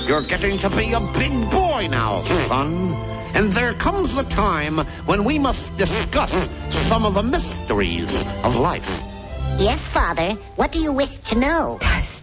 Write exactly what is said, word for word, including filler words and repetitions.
You're getting to be a big boy now, son. And there comes the time when we must discuss some of the mysteries of life. Yes, Father. What do you wish to know?